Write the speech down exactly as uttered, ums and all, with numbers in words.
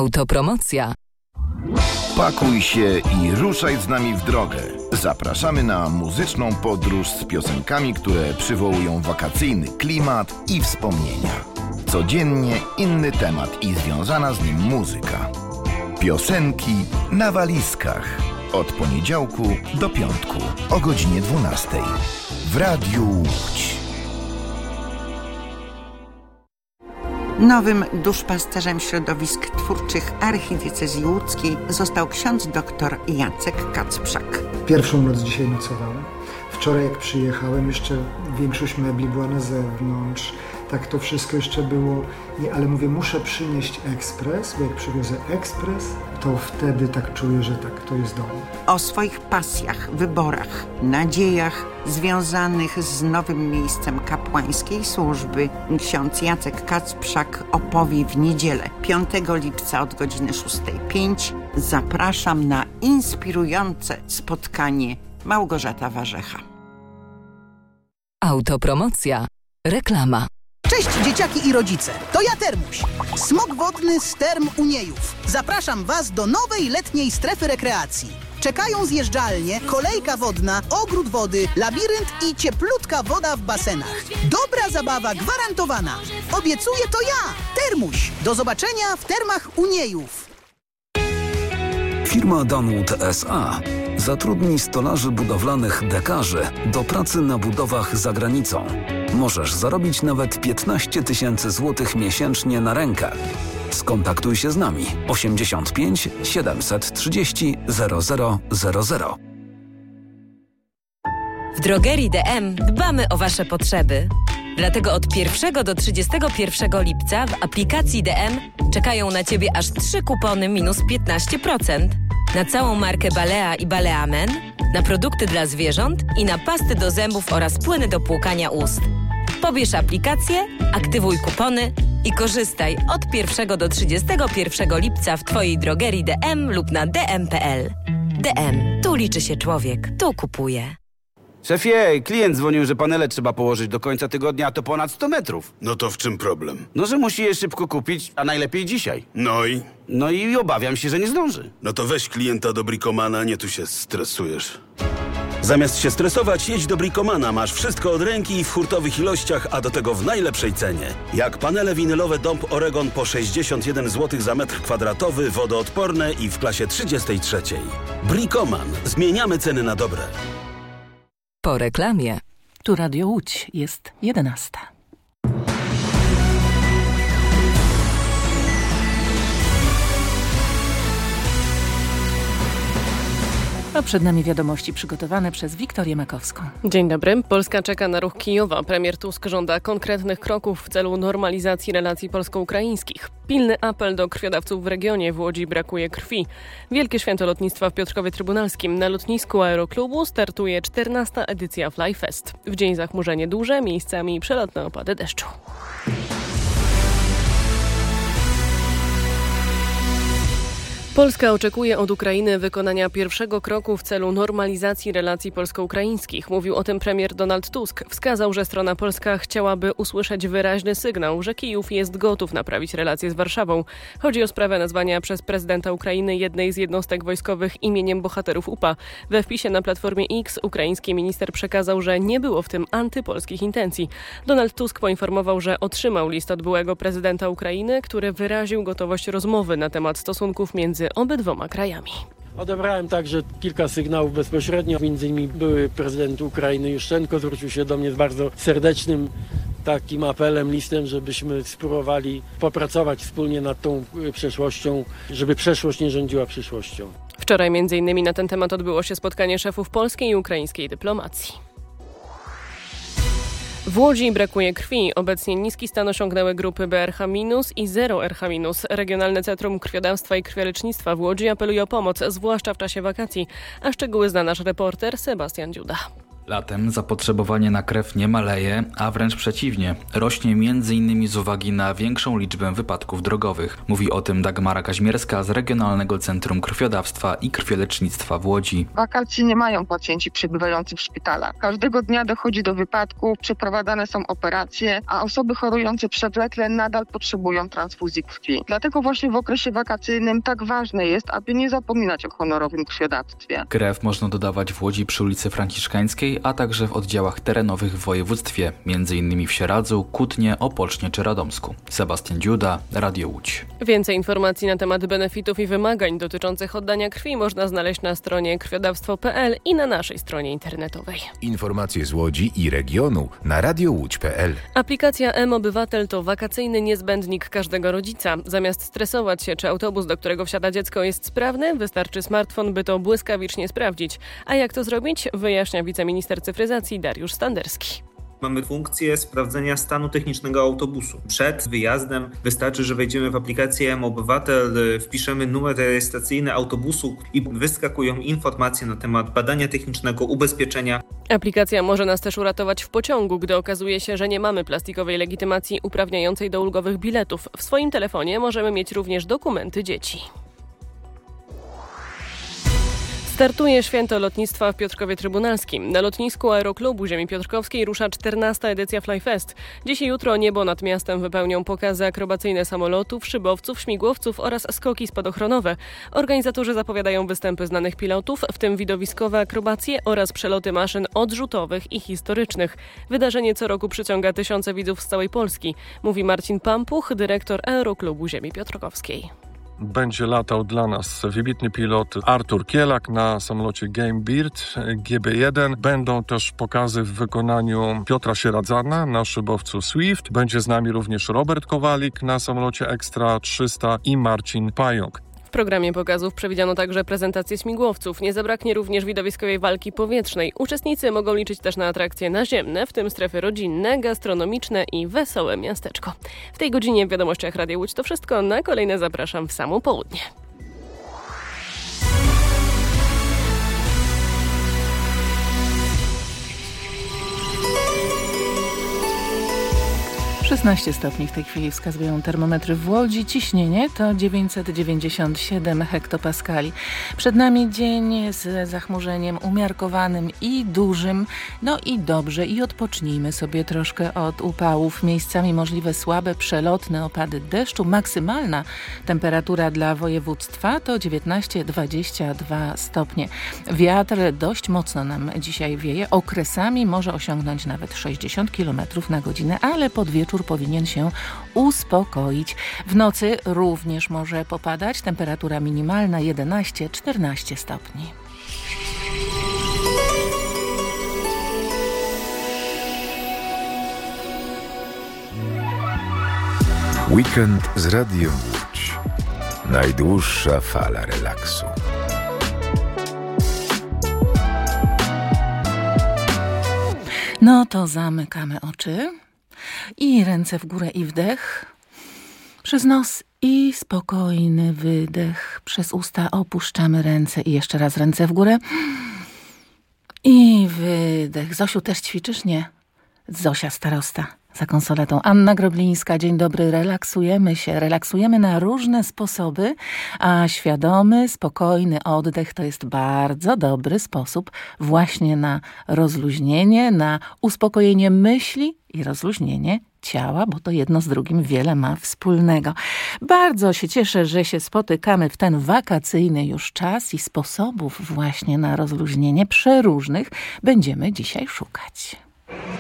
Autopromocja. Pakuj się i ruszaj z nami w drogę. Zapraszamy na muzyczną podróż z piosenkami, które przywołują wakacyjny klimat i wspomnienia. Codziennie inny temat i związana z nim muzyka. Piosenki na walizkach. Od poniedziałku do piątku o godzinie dwunastej. W Radiu Łódź. Nowym duszpasterzem środowisk twórczych archidiecezji łódzkiej został ksiądz dr Jacek Kacprzak. Pierwszą noc dzisiaj nocowałem. Wczoraj jak przyjechałem, jeszcze większość mebli była na zewnątrz. Tak to wszystko jeszcze było, nie, ale mówię, muszę przynieść ekspres, bo jak przywiozę ekspres, to wtedy tak czuję, że tak, to jest dom. O swoich pasjach, wyborach, nadziejach związanych z nowym miejscem kapłańskiej służby ksiądz Jacek Kacprzak opowie w niedzielę, piątego lipca od godziny szóstej pięć. Zapraszam na inspirujące spotkanie. Małgorzata Warzecha. Autopromocja. Reklama. Cześć dzieciaki i rodzice, to ja Termuś, smok wodny z Term Uniejów. Zapraszam Was do nowej letniej strefy rekreacji. Czekają zjeżdżalnie, kolejka wodna, ogród wody, labirynt i cieplutka woda w basenach. Dobra zabawa gwarantowana. Obiecuję to ja, Termuś. Do zobaczenia w Termach Uniejów. Firma Danwood S A zatrudni stolarzy budowlanych dekarzy do pracy na budowach za granicą. Możesz zarobić nawet piętnaście tysięcy złotych miesięcznie na rękę. Skontaktuj się z nami osiemdziesiąt pięć siedemset trzydzieści zero zero zero zero. W drogerii D M dbamy o Wasze potrzeby. Dlatego od pierwszego do trzydziestego pierwszego lipca w aplikacji D M czekają na Ciebie aż trzy kupony minus piętnaście procent. Na całą markę Balea i Balea Men, na produkty dla zwierząt i na pasty do zębów oraz płyny do płukania ust. Pobierz aplikację, aktywuj kupony i korzystaj od pierwszego do trzydziestego pierwszego lipca w Twojej drogerii D M lub na d m kropka p l. D M. Tu liczy się człowiek. Tu kupuje. Szefie, klient dzwonił, że panele trzeba położyć do końca tygodnia, a to ponad sto metrów. No to w czym problem? No, że musi je szybko kupić, a najlepiej dzisiaj. No i? No i obawiam się, że nie zdąży. No to weź klienta do Bricomana, nie tu się stresujesz. Zamiast się stresować, jedź do Bricomana. Masz wszystko od ręki i w hurtowych ilościach, a do tego w najlepszej cenie. Jak panele winylowe Dąb Oregon po sześćdziesiąt jeden złotych za metr kwadratowy, wodoodporne i w klasie trzydziestej trzeciej. Bricoman. Zmieniamy ceny na dobre. Po reklamie. Tu Radio Łódź, jest jedenasta. A przed nami wiadomości przygotowane przez Wiktorię Makowską. Dzień dobry. Polska czeka na ruch Kijowa. Premier Tusk żąda konkretnych kroków w celu normalizacji relacji polsko-ukraińskich. Pilny apel do krwiodawców w regionie. W Łodzi brakuje krwi. Wielkie Święto Lotnictwa w Piotrkowie Trybunalskim. Na lotnisku Aeroklubu startuje czternasta edycja Flyfest. W dzień zachmurzenie duże, miejscami przelotne opady deszczu. Polska oczekuje od Ukrainy wykonania pierwszego kroku w celu normalizacji relacji polsko-ukraińskich. Mówił o tym premier Donald Tusk. Wskazał, że strona polska chciałaby usłyszeć wyraźny sygnał, że Kijów jest gotów naprawić relacje z Warszawą. Chodzi o sprawę nazwania przez prezydenta Ukrainy jednej z jednostek wojskowych imieniem bohaterów U P A. We wpisie na Platformie X ukraiński minister przekazał, że nie było w tym antypolskich intencji. Donald Tusk poinformował, że otrzymał list od byłego prezydenta Ukrainy, który wyraził gotowość rozmowy na temat stosunków między obydwoma krajami. Odebrałem także kilka sygnałów bezpośrednio. Między innymi były prezydent Ukrainy Juszczenko zwrócił się do mnie z bardzo serdecznym takim apelem, listem, żebyśmy spróbowali popracować wspólnie nad tą przeszłością, żeby przeszłość nie rządziła przyszłością. Wczoraj między innymi na ten temat odbyło się spotkanie szefów polskiej i ukraińskiej dyplomacji. W Łodzi brakuje krwi. Obecnie niski stan osiągnęły grupy B R H minus i zero R H minus. Regionalne Centrum Krwiodawstwa i Krwiolecznictwa w Łodzi apeluje o pomoc, zwłaszcza w czasie wakacji. A szczegóły zna nasz reporter Sebastian Dziuda. Latem zapotrzebowanie na krew nie maleje, a wręcz przeciwnie, rośnie między innymi z uwagi na większą liczbę wypadków drogowych. Mówi o tym Dagmara Kaźmierska z Regionalnego Centrum Krwiodawstwa i Krwiolecznictwa w Łodzi. Wakacji nie mają pacjenci przebywający w szpitalach. Każdego dnia dochodzi do wypadków, przeprowadzane są operacje, a osoby chorujące przewlekle nadal potrzebują transfuzji krwi. Dlatego właśnie w okresie wakacyjnym tak ważne jest, aby nie zapominać o honorowym krwiodawstwie. Krew można dodawać w Łodzi przy ulicy Franciszkańskiej, a także w oddziałach terenowych w województwie, między innymi w Sieradzu, Kutnie, Opocznie czy Radomsku. Sebastian Dziuda, Radio Łódź. Więcej informacji na temat benefitów i wymagań dotyczących oddania krwi można znaleźć na stronie krwiodawstwo kropka p l i na naszej stronie internetowej. Informacje z Łodzi i regionu na radio łódź kropka p l. Aplikacja M-Obywatel to wakacyjny niezbędnik każdego rodzica. Zamiast stresować się, czy autobus, do którego wsiada dziecko, jest sprawny, wystarczy smartfon, by to błyskawicznie sprawdzić. A jak to zrobić? Wyjaśnia wiceminister cyfryzacji Dariusz Standerski. Mamy funkcję sprawdzenia stanu technicznego autobusu. Przed wyjazdem wystarczy, że wejdziemy w aplikację M-Obywatel, wpiszemy numer rejestracyjny autobusu i wyskakują informacje na temat badania technicznego, ubezpieczenia. Aplikacja może nas też uratować w pociągu, gdy okazuje się, że nie mamy plastikowej legitymacji uprawniającej do ulgowych biletów. W swoim telefonie możemy mieć również dokumenty dzieci. Startuje święto lotnictwa w Piotrkowie Trybunalskim. Na lotnisku Aeroklubu Ziemi Piotrkowskiej rusza czternasta edycja Flyfest. Dziś i jutro niebo nad miastem wypełnią pokazy akrobacyjne samolotów, szybowców, śmigłowców oraz skoki spadochronowe. Organizatorzy zapowiadają występy znanych pilotów, w tym widowiskowe akrobacje oraz przeloty maszyn odrzutowych i historycznych. Wydarzenie co roku przyciąga tysiące widzów z całej Polski, mówi Marcin Pampuch, dyrektor Aeroklubu Ziemi Piotrkowskiej. Będzie latał dla nas wybitny pilot Artur Kielak na samolocie Gamebird G B jeden. Będą też pokazy w wykonaniu Piotra Sieradzana na szybowcu Swift. Będzie z nami również Robert Kowalik na samolocie Extra trzysta i Marcin Pająk. W programie pokazów przewidziano także prezentację śmigłowców. Nie zabraknie również widowiskowej walki powietrznej. Uczestnicy mogą liczyć też na atrakcje naziemne, w tym strefy rodzinne, gastronomiczne i wesołe miasteczko. W tej godzinie w Wiadomościach Radia Łódź to wszystko. Na kolejne zapraszam w samo południe. szesnaście stopni w tej chwili wskazują termometry w Łodzi. Ciśnienie to dziewięćset dziewięćdziesiąt siedem hektopaskali. Przed nami dzień z zachmurzeniem umiarkowanym i dużym. No i dobrze, i odpocznijmy sobie troszkę od upałów. Miejscami możliwe słabe, przelotne opady deszczu. Maksymalna temperatura dla województwa to dziewiętnaście dwadzieścia dwa stopnie. Wiatr dość mocno nam dzisiaj wieje. Okresami może osiągnąć nawet sześćdziesiąt kilometrów na godzinę, ale pod wieczór powinien się uspokoić. W nocy również może popadać. Temperatura minimalna jedenaście czternaście stopni. Weekend z Radiem Łódź. Najdłuższa fala relaksu. No to zamykamy oczy i ręce w górę i wdech przez nos i spokojny wydech przez usta. Opuszczamy ręce i jeszcze raz ręce w górę i wydech. Zosiu, też ćwiczysz? Nie. Zosia starosta za konsoletą. Anna Groblińska, dzień dobry. Relaksujemy się, relaksujemy na różne sposoby, a świadomy, spokojny oddech to jest bardzo dobry sposób właśnie na rozluźnienie, na uspokojenie myśli i rozluźnienie ciała, bo to jedno z drugim wiele ma wspólnego. Bardzo się cieszę, że się spotykamy w ten wakacyjny już czas i sposobów właśnie na rozluźnienie przeróżnych będziemy dzisiaj szukać.